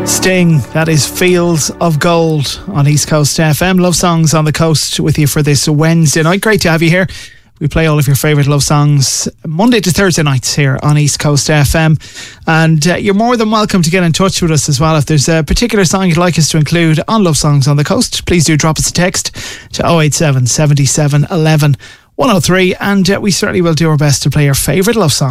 Sting, that is Fields of Gold on East Coast FM. Love songs on the coast with you for this Wednesday night. Great to have you here. We play all of your favourite love songs Monday to Thursday nights here on East Coast FM. And you're more than welcome to get in touch with us as well. If there's a particular song you'd like us to include on Love Songs on the Coast, please do drop us a text to 087 77 11 103, and we certainly will do our best to play your favourite love song.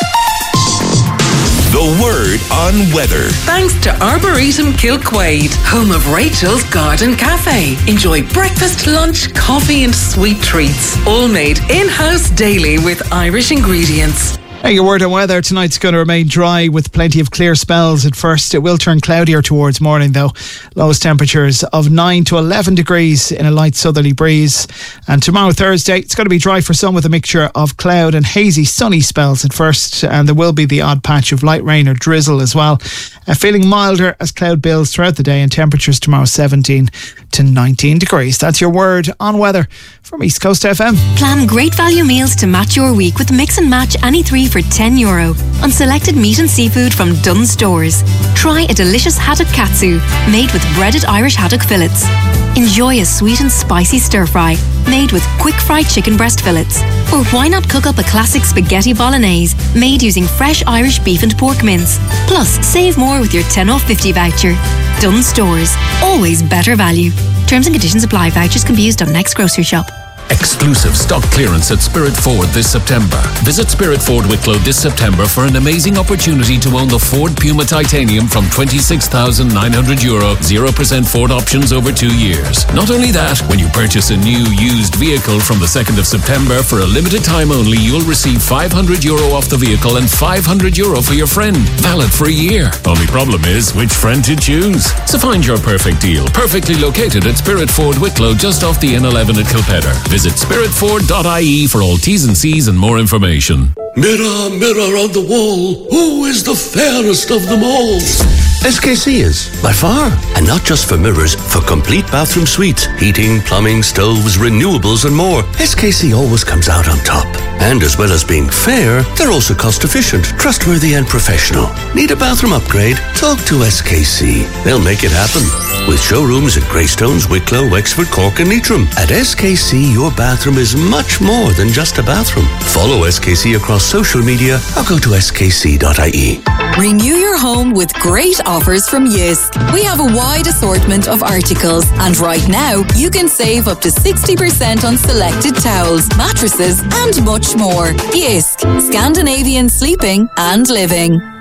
The Word on Weather. Thanks to Arboretum Kilquade, home of Rachel's Garden Cafe. Enjoy breakfast, lunch, coffee and sweet treats. All made in-house daily with Irish ingredients. Hey, your word on weather. Tonight's going to remain dry with plenty of clear spells at first. It will turn cloudier towards morning though. Lowest temperatures of 9 to 11 degrees in a light southerly breeze. And tomorrow, Thursday, it's going to be dry for some with a mixture of cloud and hazy sunny spells at first. And there will be the odd patch of light rain or drizzle as well. Feeling milder as cloud builds throughout the day, and temperatures tomorrow 17 to 19 degrees. That's your word on weather from East Coast FM. Plan great value meals to match your week with Mix and Match any three for €10 on selected meat and seafood from Dunnes Stores. Try a delicious haddock katsu made with breaded Irish haddock fillets. Enjoy a sweet and spicy stir fry made with quick fried chicken breast fillets. Or why not cook up a classic spaghetti bolognese made using fresh Irish beef and pork mince. Plus, save more with your 10 off 50 voucher. Dunnes Stores, always better value. Terms and conditions apply. Vouchers can be used on next grocery shop. Exclusive stock clearance at Spirit Ford this September. Visit Spirit Ford Wicklow this September for an amazing opportunity to own the Ford Puma Titanium from €26,900. 0% Ford options over 2 years. Not only that, when you purchase a new used vehicle from the 2nd of September, for a limited time only, you'll receive €500 off the vehicle and €500 for your friend. Valid for a year. Only problem is which friend to choose. So find your perfect deal. Perfectly located at Spirit Ford Wicklow, just off the N11 at Kilpedder. Visit spiritford.ie for all T's and C's and more information. Mirror, mirror on the wall, who is the fairest of them all? SKC is, by far. And not just for mirrors, for complete bathroom suites, heating, plumbing, stoves, renewables and more. SKC always comes out on top. And as well as being fair, they're also cost efficient, trustworthy and professional. Need a bathroom upgrade? Talk to SKC. They'll make it happen. With showrooms at Greystones, Wicklow, Wexford, Cork and Leitrim. At SKC, your bathroom is much more than just a bathroom. Follow SKC across social media or go to skc.ie. Renew your home with great offers from Jysk. We have a wide assortment of articles, and right now you can save up to 60% on selected towels, mattresses and much more. Jysk, Scandinavian sleeping and living.